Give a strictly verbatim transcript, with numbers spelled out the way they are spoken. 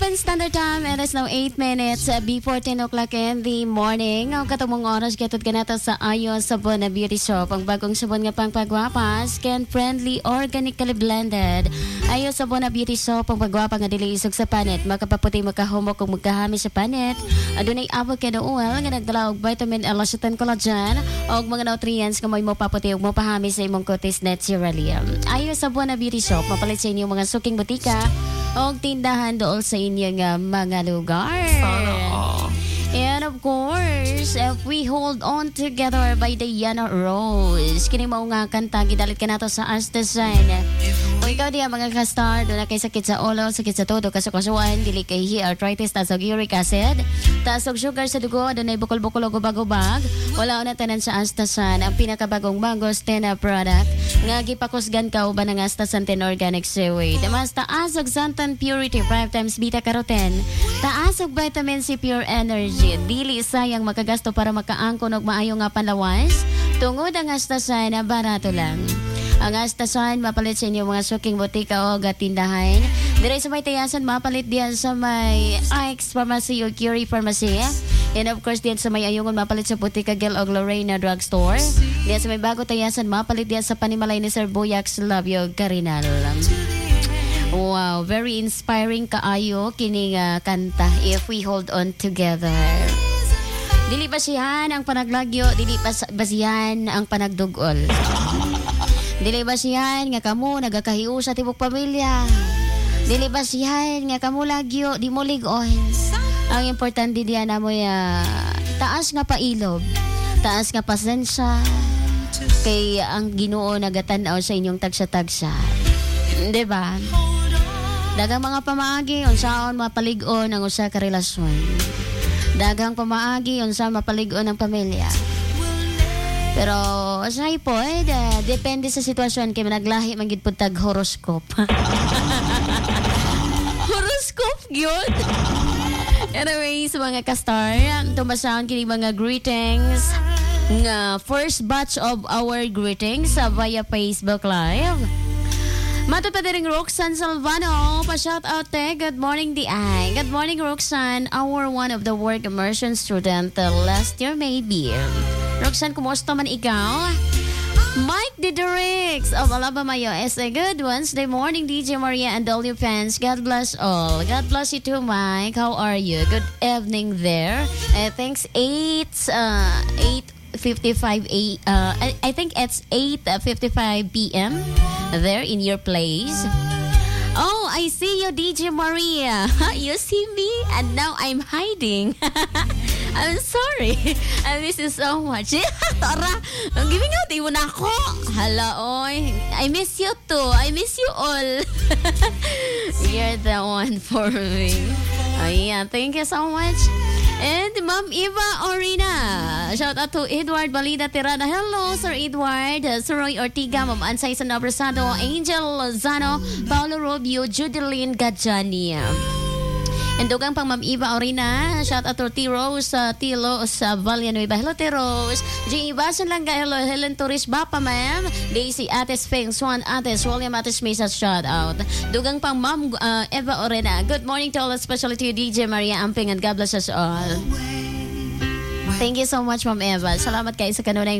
Philippine Standard Time. It is now eight minutes before ten o'clock in the morning. Ang katumong oras katod ka nato sa Ayo Sabon na Beauty Shop. Ang bagong sabon nga pang pagwapa, skin-friendly, organically blended. Ayo Sabon na Beauty Shop, ang pagwapa nga dili isog sa panit. Makapaputi, makahumok kung magkahami sa panit. Adunay avocado oil nga nagdala og vitamin L, lecithin, collagen og mga nutrients nga may mopaputi og mopahami sa imong kutis naturally. Ayo Sabon na Beauty Shop, mapalit sa inyong mga suking butika o tindahan doon sa inyong uh, mga lugar. And of course, if we hold on together by Diana Rose, kini mao nga kanta gidalit ka nato sa As the Sun. Kung ikaw diya mga ka-star, doon na kay sakit sa ulo, sakit sa todo, kasukasuan, dili kay arthritis, tasog uric acid, tasog sugar sa dugo, doon na bukol-bukol o gubag-ubag, wala na tanan sa As the Sun, ang pinakabagong mango stena product, nga gipakusgan ka uban ng As the Sun ten organic seaweed. Mas taas og xanthan purity, five times beta-carotene, taas og vitamin C pure energy, dili sayang makagasto para makaangkon og maayo nga panlawas, tungod ang As the Sun na barato lang. Ang As the Sun, mapalit sa inyo mga suking butika o gatindahan. Dire sa may tayasan, mapalit diyan sa may Ike's Pharmacy o Curie Pharmacy. And of course, diyan sa may ayungon, mapalit sa Butika Gil o Lorena Drugstore. Diyan sa may bago tayasan, mapalit diyan sa Panimalay ni Sir Boyax Labio Carinal. Wow, very inspiring kaayo kining uh, kanta, If We Hold On Together. Dili basihan ang panaglagyo, dili basihan ang panagdugol. Dili basihan nga kamo nagakahiu sa tibok pamilya. Dili basihan nga kamo lagyo di mo ligon. Ang importante diyan na mo ya taas nga pailob, taas nga pasensya kay ang Ginoo nagatanaw sa inyong tagsa-tagsa. Di ba? Dagang mga pamaagi unsaon mapalig-on ang usa ka relasyon. Dagang pamaagi unsaon mapalig-on ang pamilya. Pero asay po, eh, da, depende sa sitwasyon kay managlahi man gid pud tag horoscope. Horoscope gyud. Anyways, mga ka-star, tumasaon kini mga greetings nga first batch of our greetings uh, via Facebook Live. Mato pa din Roxanne Salvano, pa-shout out te. Good morning, D I. Good morning, Roxanne. Our one of the work immersion student uh, last year maybe. Roxanne, kumusta man ikaw? Mike Diderix of Alabama, U S A. Good Wednesday morning, D J Maria and all your fans. God bless all. God bless you too, Mike. How are you? Good evening there. Uh, thanks, eight, uh, eight fifty-five, uh, I, I think it's eight fifty-five p.m. there in your place. Oh, I see you, D J Maria. You see me and now I'm hiding. I'm sorry. I miss you so much. Tara, giving out mo na ako. Hala, oy. I miss you too. I miss you all. You're the one for me. Ayan, thank you so much. And Ma'am Eva Orina. Shout out to Edward Balida Tirada. Hello, Sir Edward. Uh, Sir Roy Ortiga, Ma'am Ansay San Abrasado, Angel Lozano, Paulo Rubio, Judeline Gadjania. And dugang pang Ma'am Eva Orina. Shout out to T. Rose, uh, T. Los, uh, Vallanueva. Hello, T. Rose. J. Ibasan lang ka. Hello, Helen Torres Bapa, ma'am. Daisy Ates Feng, Swan Ates, William Ates Mesa, shout out. Dugang pang Ma'am uh, Eva Orina. Good morning to all, especially to D J Maria Amping, and God bless us all. Thank you so much, Ma'am Eva. Salamat kayo sa kanunay